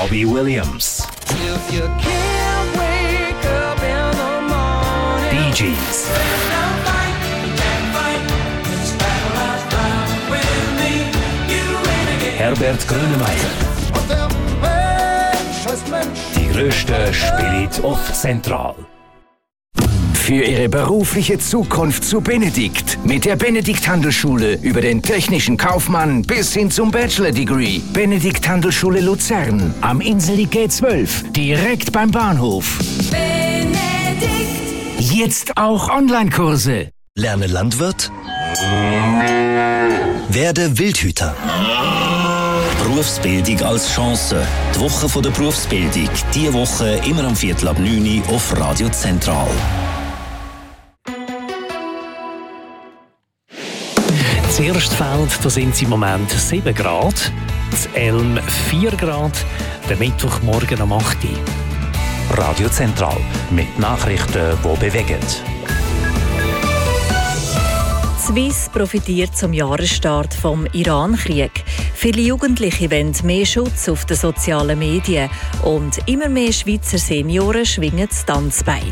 Robbie Williams. Bee Gees. Herbert Grönemeyer. Die grössten Spiele auf Zentral. Für Ihre berufliche Zukunft zu Benedikt. Mit der Benedikt Handelsschule über den technischen Kaufmann bis hin zum Bachelor-Degree. Benedikt Handelsschule Luzern. Am Inseli G12. Direkt beim Bahnhof. Benedikt. Jetzt auch Online-Kurse. Lerne Landwirt. Werde Wildhüter. Berufsbildung als Chance. Die Woche der Berufsbildung. Diese Woche immer um 8:45 auf Radio Zentral. Das Erstfeld, da sind es im Moment 7 Grad, das Elm 4 Grad, der Mittwochmorgen am 8 Uhr. Radio Zentral mit Nachrichten, die bewegen. Swiss profitiert zum Jahresstart vom Iran-Krieg. Viele Jugendliche wollen mehr Schutz auf den sozialen Medien und immer mehr Schweizer Senioren schwingen das Tanzbein.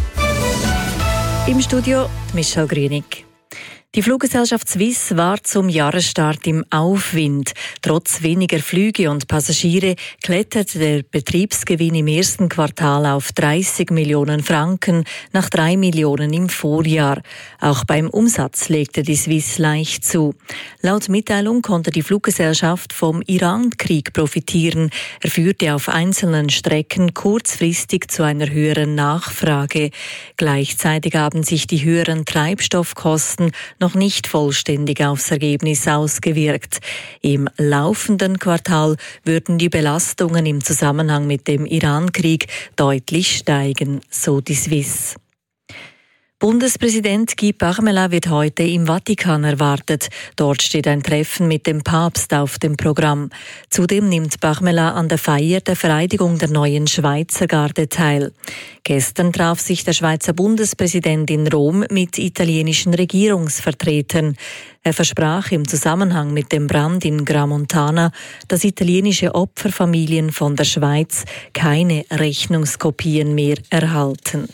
Im Studio Michelle Grünig. Die Fluggesellschaft Swiss war zum Jahresstart im Aufwind. Trotz weniger Flüge und Passagiere klettert der Betriebsgewinn im ersten Quartal auf 30 Millionen Franken nach 3 Millionen im Vorjahr. Auch beim Umsatz legte die Swiss leicht zu. Laut Mitteilung konnte die Fluggesellschaft vom Iran-Krieg profitieren. Er führte auf einzelnen Strecken kurzfristig zu einer höheren Nachfrage. Gleichzeitig haben sich die höheren Treibstoffkosten noch nicht vollständig aufs Ergebnis ausgewirkt. Im laufenden Quartal würden die Belastungen im Zusammenhang mit dem Iran-Krieg deutlich steigen, so die Swiss. Bundespräsident Guy Parmelin wird heute im Vatikan erwartet. Dort steht ein Treffen mit dem Papst auf dem Programm. Zudem nimmt Parmelin an der Feier der Vereidigung der neuen Schweizer Garde teil. Gestern traf sich der Schweizer Bundespräsident in Rom mit italienischen Regierungsvertretern. Er versprach im Zusammenhang mit dem Brand in Gramontana, dass italienische Opferfamilien von der Schweiz keine Rechnungskopien mehr erhalten.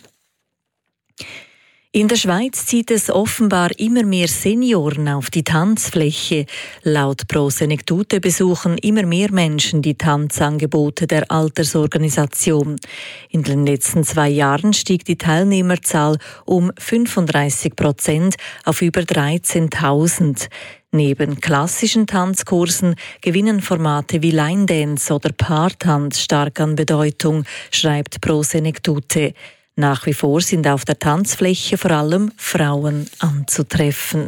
In der Schweiz zieht es offenbar immer mehr Senioren auf die Tanzfläche. Laut Pro Senectute besuchen immer mehr Menschen die Tanzangebote der Altersorganisation. In den letzten 2 Jahren stieg die Teilnehmerzahl um 35% auf über 13.000. Neben klassischen Tanzkursen gewinnen Formate wie Line Dance oder Paartanz stark an Bedeutung, schreibt Pro Senectute. Nach wie vor sind auf der Tanzfläche vor allem Frauen anzutreffen.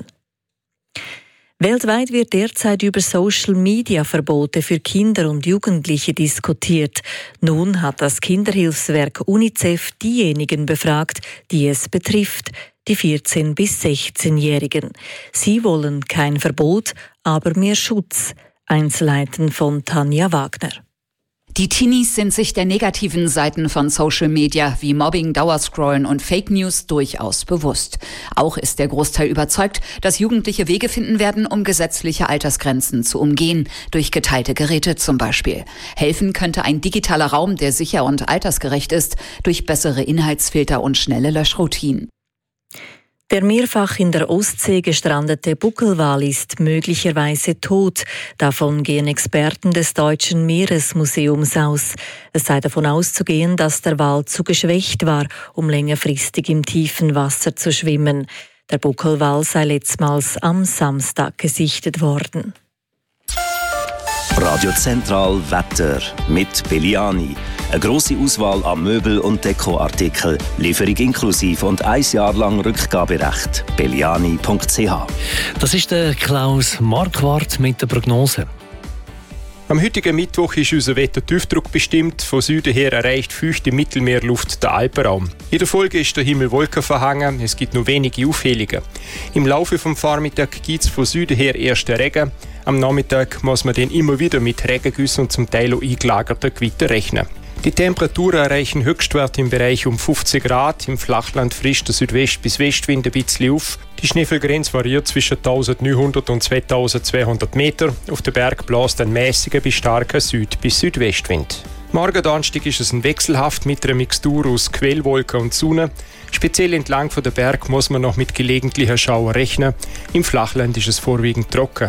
Weltweit wird derzeit über Social-Media-Verbote für Kinder und Jugendliche diskutiert. Nun hat das Kinderhilfswerk UNICEF diejenigen befragt, die es betrifft, die 14- bis 16-Jährigen. Sie wollen kein Verbot, aber mehr Schutz. Einzelheiten von Tanja Wagner. Die Teenies sind sich der negativen Seiten von Social Media wie Mobbing, Dauerscrollen und Fake News durchaus bewusst. Auch ist der Großteil überzeugt, dass Jugendliche Wege finden werden, um gesetzliche Altersgrenzen zu umgehen, durch geteilte Geräte zum Beispiel. Helfen könnte ein digitaler Raum, der sicher und altersgerecht ist, durch bessere Inhaltsfilter und schnelle Löschroutinen. Der mehrfach in der Ostsee gestrandete Buckelwal ist möglicherweise tot. Davon gehen Experten des Deutschen Meeresmuseums aus. Es sei davon auszugehen, dass der Wal zu geschwächt war, um längerfristig im tiefen Wasser zu schwimmen. Der Buckelwal sei letztmals am Samstag gesichtet worden. Radio Zentral Wetter mit Belliani. Eine grosse Auswahl an Möbel- und Dekoartikeln, Lieferung inklusive und 1 Jahr lang Rückgaberecht. belliani.ch. Das ist der Klaus Marquardt mit der Prognose. Am heutigen Mittwoch ist unser Wettertiefdruck bestimmt. Von Süden her erreicht feuchte Mittelmeerluft den Alpenraum. In der Folge ist der Himmel wolkenverhangen, es gibt nur wenige Aufhellungen. Im Laufe des Vormittags gibt es von Süden her erste Regen. Am Nachmittag muss man dann immer wieder mit Regengüssen und zum Teil auch eingelagerten Gewitter rechnen. Die Temperaturen erreichen Höchstwerte im Bereich um 15 Grad. Im Flachland frischt der Südwest- bis Westwind ein bisschen auf. Die Schneefallgrenze variiert zwischen 1900 und 2200 Meter. Auf den Berg bläst ein mäßiger bis starker Süd- bis Südwestwind. Morgen Donnerstag ist es ein wechselhaft mit einer Mixtur aus Quellwolken und Sonne. Speziell entlang der Berg muss man noch mit gelegentlichen Schauer rechnen. Im Flachland ist es vorwiegend trocken.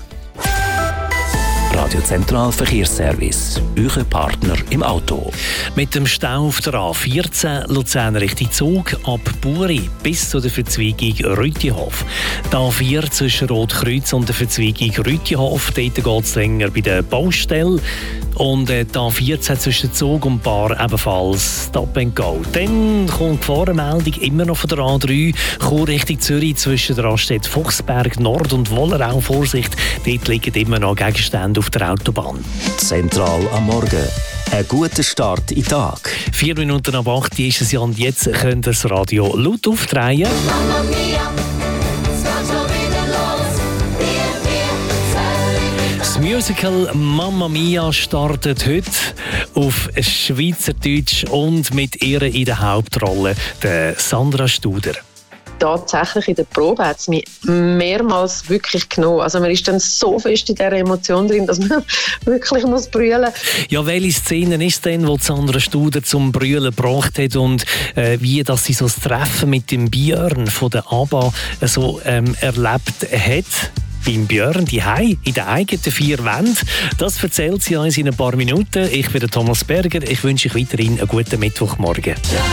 Radio Zentral Verkehrsservice, euer Partner im Auto. Mit dem Stau auf der A14 Luzern Richtung Zug ab Buri bis zu der Verzweigung Rütihof. Die A4 zwischen Rotkreuz und der Verzweigung Rütihof, dort geht es länger bei der Baustelle. Und die A14 zwischen Zug und Bar ebenfalls Stop and Go. Dann kommt die Gefahrenmeldung immer noch von der A3, Chur Richtung Zürich zwischen der Raststätte Fuchsberg Nord und Wollerau. Vorsicht, dort liegen immer noch Gegenstände auf der Autobahn. Zentral am Morgen. Ein guter Start in den Tag. 4 Minuten ab 8 ist es ja und jetzt könnt ihr das Radio laut aufdrehen. Mamma mia, es geht schon wieder los. Das Musical Mamma Mia startet heute auf Schweizerdeutsch und mit ihr in der Hauptrolle der Sandra Studer. Tatsächlich in der Probe hat es mich mehrmals wirklich genommen. Also man ist dann so fest in dieser Emotion drin, dass man wirklich muss brüllen. Ja, welche Szene ist denn, wo Sandra Studer zum Brüllen gebracht hat und wie dass sie so das Treffen mit dem Björn von der ABBA so erlebt hat? Beim Björn in den eigenen 4 Wänden. Das erzählt sie uns in ein paar Minuten. Ich bin der Thomas Berger. Ich wünsche euch weiterhin einen guten Mittwochmorgen.